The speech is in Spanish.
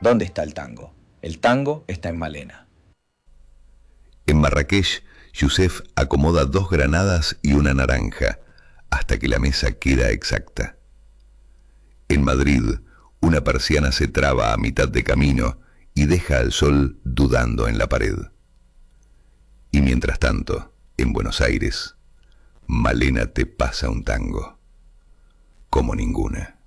¿Dónde está el tango? El tango está en Malena. En Marrakech, Yusef acomoda 2 granadas y una naranja, hasta que la mesa queda exacta. En Madrid, una persiana se traba a mitad de camino y deja al sol dudando en la pared. Y mientras tanto, en Buenos Aires, Malena te pasa un tango, como ninguna.